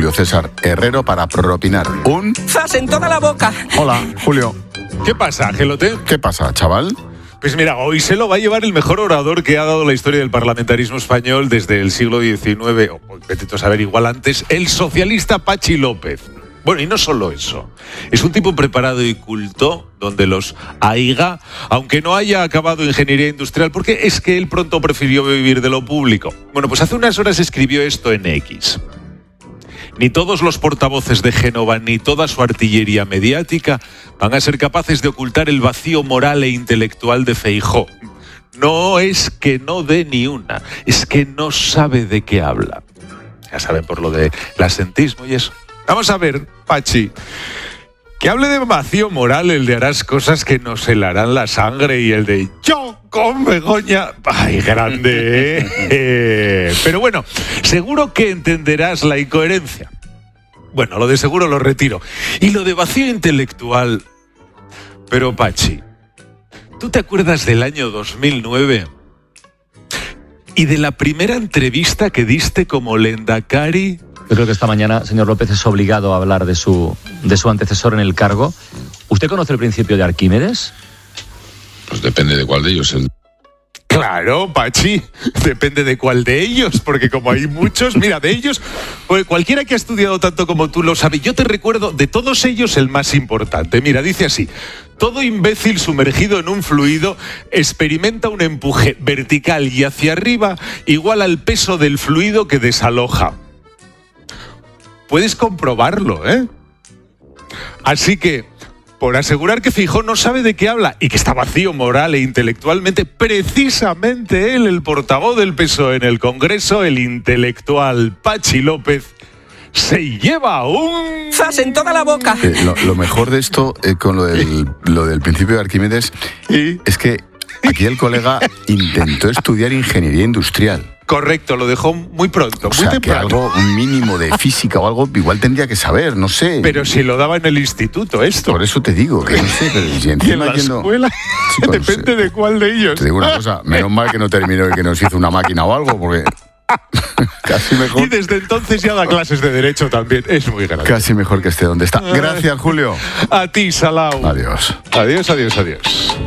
Julio César Herrero para propinar un... ¡Zas en toda la boca! Hola, Julio. ¿Qué pasa, Gelote? ¿Qué pasa, chaval? Pues mira, hoy se lo va a llevar el mejor orador que ha dado la historia del parlamentarismo español desde el siglo XIX, o vete a saber, igual antes, el socialista Pachi López. Bueno, y no solo eso. Es un tipo preparado y culto, donde los aiga, aunque no haya acabado ingeniería industrial, porque es que él pronto prefirió vivir de lo público. Bueno, pues hace unas horas escribió esto en X. Ni todos los portavoces de Génova ni toda su artillería mediática van a ser capaces de ocultar el vacío moral e intelectual de Feijóo. No es que no dé ni una, es que no sabe de qué habla. Ya saben, por lo del asentismo y eso. Vamos a ver, Pachi, que hable de vacío moral el de harás cosas que nos helarán la sangre y el de yo con Begoña. ¡Ay, grande! Pero bueno, seguro que entenderás la incoherencia. Bueno, lo de seguro lo retiro. Y lo de vacío intelectual. Pero Pachi, ¿tú te acuerdas del año 2009? Y de la primera entrevista que diste como Lendakari. Yo creo que esta mañana, señor López, es obligado a hablar de su antecesor en el cargo. ¿Usted conoce el principio de Arquímedes? Pues depende de cuál de ellos. Claro, Pachi, depende de cuál de ellos, porque como hay muchos, mira, de ellos, pues cualquiera que ha estudiado tanto como tú lo sabe. Yo te recuerdo de todos ellos el más importante. Mira, dice así: todo imbécil sumergido en un fluido experimenta un empuje vertical y hacia arriba igual al peso del fluido que desaloja. Puedes comprobarlo, ¿eh? Así que, por asegurar que Feijóo no sabe de qué habla y que está vacío moral e intelectualmente, precisamente él, el portavoz del PSOE en el Congreso, el intelectual Pachi López, se lleva un... ¡Zas en toda la boca! Lo mejor de esto, con lo del principio de Arquímedes, es que aquí el colega intentó estudiar ingeniería industrial. Correcto, lo dejó muy pronto, muy temprano. Que algo, un mínimo de física o algo, igual tendría que saber, no sé. Pero si lo daba en el instituto esto. Por eso te digo, que no sé, pero si encima y en la escuela, chicos, depende de cuál de ellos. Te digo una cosa, menos mal que no terminó y que nos hizo una máquina o algo, porque... Casi mejor. Y desde entonces ya da clases de Derecho también, es muy grande. Casi mejor que esté donde está. Gracias, Julio. A ti, Salau. Adiós. Adiós, adiós, adiós.